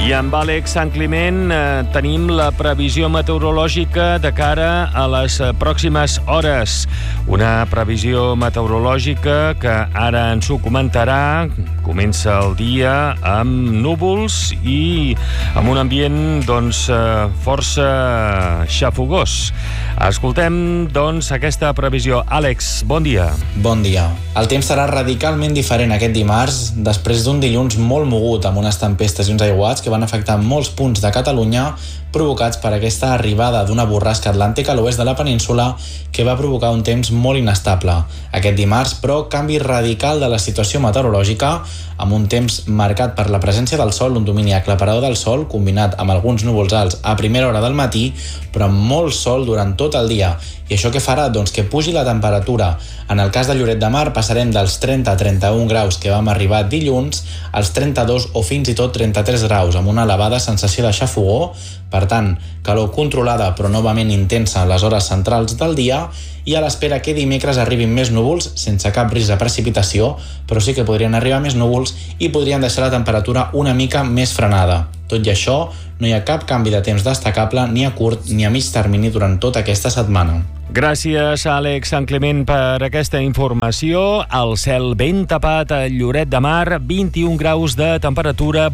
I amb Àlex Sant Climent tenim la previsió meteorològica de cara a les pròximes hores. Una previsió meteorològica que ara ens ho comentarà. Comença el dia amb núvols i amb un ambient força xafogós. Escoltem, aquesta previsió. Àlex, bon dia. Bon dia. El temps serà radicalment diferent aquest dimarts, després d'un dilluns molt mogut, amb unes tempestes i uns aiguats que van afectar molts punts de Catalunya, provocats per aquesta arribada d'una borrasca atlàntica a l'oest de la península que va provocar un temps molt inestable. Aquest dimarts, però, canvi radical de la situació meteorològica, amb un temps marcat per la presència del sol, un domini aclaparador del sol, combinat amb alguns núvols alts a primera hora del matí, però amb molt sol durant tot el dia. I això què farà? Doncs que pugi la temperatura. En el cas de Lloret de Mar passarem dels 30 a 31 graus que vam arribar dilluns als 32 o fins i tot 33 graus, amb una elevada sensació de xafogor. Per tant, calor controlada però novament intensa a les hores centrals del dia, i a l'espera que dimecres arribin més núvols, sense cap risc de precipitació, però sí que podrien arribar més núvols i podrien deixar la temperatura una mica més frenada. Tot i això, no hi ha cap canvi de temps destacable ni a curt ni a mig termini durant tota aquesta setmana. Gràcies, Àlex Sant Climent, per aquesta informació. El cel ben tapat a Lloret de Mar, 21 graus de temperatura,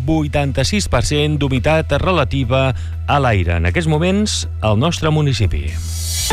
86% d'humitat relativa a l'aire. En aquests moments, al nostre municipi.